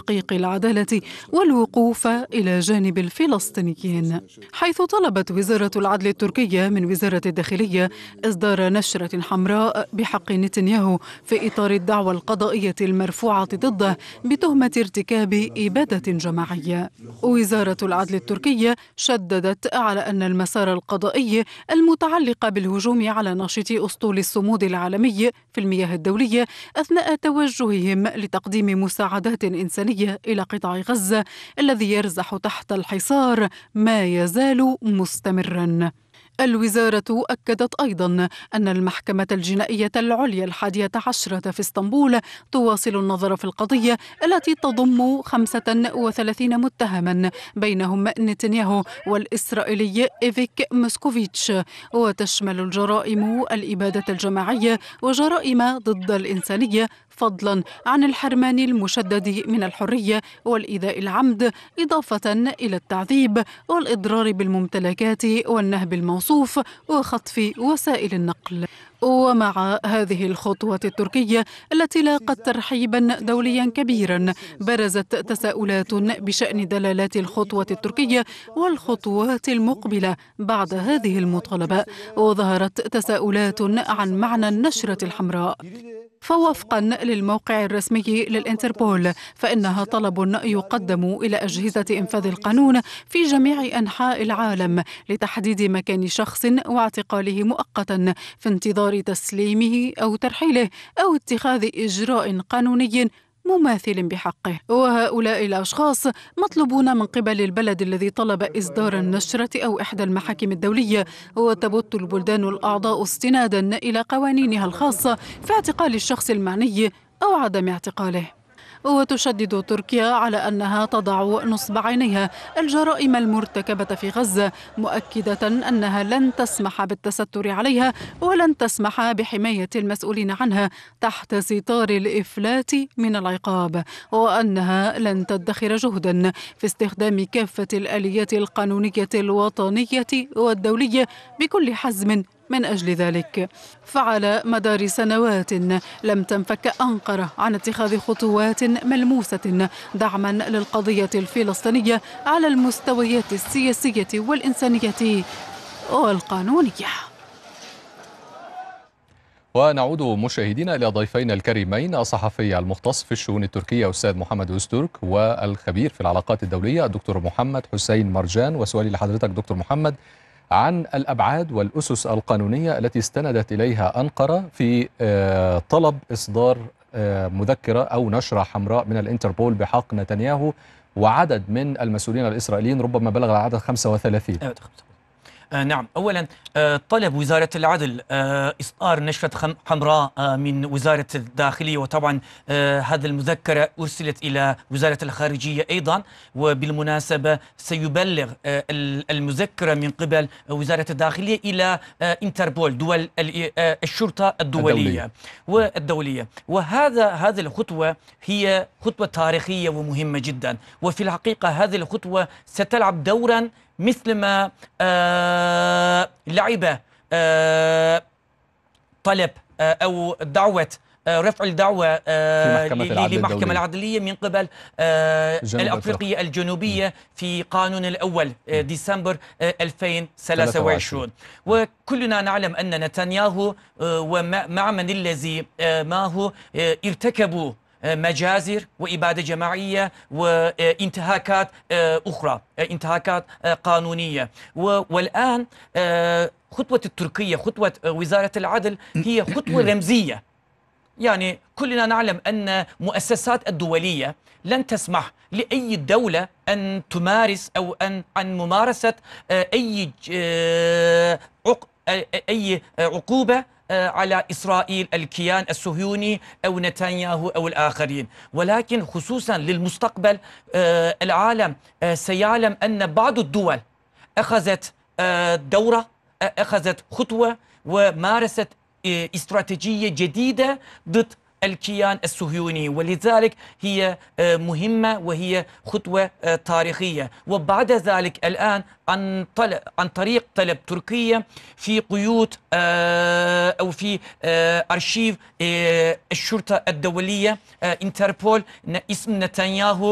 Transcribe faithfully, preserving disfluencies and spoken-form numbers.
تحقيق العدالة والوقوف إلى جانب الفلسطينيين، حيث طلبت وزارة العدل التركية من وزارة الداخلية إصدار نشرة حمراء بحق نتنياهو في إطار الدعوى القضائية المرفوعة ضده بتهمة ارتكاب إبادة جماعية. وزارة العدل التركية شددت على أن المسار القضائي المتعلق بالهجوم على ناشطي أسطول الصمود العالمي في المياه الدولية أثناء توجههم لتقديم مساعدات إنسانية إلى قطاع غزة الذي يرزح تحت الحصار ما يزال مستمراً. الوزارة أكدت أيضاً أن المحكمة الجنائية العليا الحادية عشرة في اسطنبول تواصل النظر في القضية التي تضم خمسة وثلاثين متهماً بينهم نتنياهو والإسرائيلي إيفيك موسكوفيتش، وتشمل الجرائم الإبادة الجماعية وجرائم ضد الإنسانية، فضلاً عن الحرمان المشدد من الحرية والإيذاء العمد، إضافة إلى التعذيب والإضرار بالممتلكات والنهب الموصوف وخطف وسائل النقل. ومع هذه الخطوة التركية التي لاقت ترحيبا دوليا كبيرا، برزت تساؤلات بشأن دلالات الخطوة التركية والخطوات المقبلة بعد هذه المطالبة، وظهرت تساؤلات عن معنى النشرة الحمراء. فوفقا للموقع الرسمي للإنتربول فإنها طلب يقدم إلى أجهزة إنفاذ القانون في جميع أنحاء العالم لتحديد مكان شخص واعتقاله مؤقتا في انتظار تسليمه أو ترحيله أو اتخاذ إجراء قانوني مماثل بحقه. وهؤلاء الأشخاص مطلوبون من قبل البلد الذي طلب إصدار النشرة أو إحدى المحاكم الدولية، وتبت البلدان الأعضاء استنادا إلى قوانينها الخاصة في اعتقال الشخص المعني أو عدم اعتقاله. وتشدد تركيا على أنها تضع نصب عينيها الجرائم المرتكبة في غزة، مؤكدة أنها لن تسمح بالتستر عليها ولن تسمح بحماية المسؤولين عنها تحت ستار الإفلات من العقاب، وأنها لن تدخر جهدا في استخدام كافة الآليات القانونية الوطنية والدولية بكل حزم من أجل ذلك. فعلى مدار سنوات لم تنفك أنقرة عن اتخاذ خطوات ملموسة دعما للقضية الفلسطينية على المستويات السياسية والإنسانية والقانونية. ونعود مشاهدينا إلى ضيفينا الكريمين، الصحفي المختص في الشؤون التركية أستاذ محمد أوزتورك، والخبير في العلاقات الدولية الدكتور محمد حسين مرجان. وسؤالي لحضرتك دكتور محمد عن الأبعاد والأسس القانونية التي استندت إليها أنقرة في طلب إصدار مذكرة أو نشرة حمراء من الإنتربول بحق نتنياهو وعدد من المسؤولين الإسرائيليين ربما بلغ العدد خمسة وثلاثين. آه نعم، أولا آه طلب وزارة العدل آه إصدار نشرة حمراء آه من وزارة الداخلية، وطبعا آه هذه المذكرة أرسلت إلى وزارة الخارجية أيضا، وبالمناسبة سيبلغ آه المذكرة من قبل وزارة الداخلية إلى آه انتربول، دول آه الشرطة الدولية الدولية. والدولية. وهذا هذه الخطوة هي خطوة تاريخية ومهمة جدا، وفي الحقيقة هذه الخطوة ستلعب دورا مثل ما آه لعب آه طلب آه أو دعوة آه رفع الدعوة آه للمحكمة العدلية من قبل آه الأفريقية الجنوبية في قانون الأول آه ديسمبر آه ألفين وثلاثة وعشرين. وكلنا نعلم أن نتنياهو آه ومع من الذي آه معه آه ارتكبوا مجازر وإبادة جماعية وانتهاكات أخرى، انتهاكات قانونية. والآن خطوة التركية، خطوة وزارة العدل هي خطوة رمزية. يعني كلنا نعلم أن مؤسسات الدولية لن تسمح لأي دولة أن تمارس أو أن عن ممارسة أي أي عقوبة على إسرائيل، الكيان الصهيوني أو نتنياهو أو الآخرين. ولكن خصوصا للمستقبل العالم سيعلم أن بعض الدول أخذت دورة، أخذت خطوة ومارست استراتيجية جديدة ضد الكيان الصهيوني، ولذلك هي مهمة وهي خطوة تاريخية. وبعد ذلك الآن عن, عن طريق طلب تركيا في قيود أو في أرشيف الشرطة الدولية انتربول اسم نتنياهو